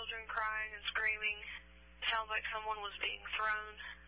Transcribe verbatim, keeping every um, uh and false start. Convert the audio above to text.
children crying and screaming. It sounds like someone was being thrown.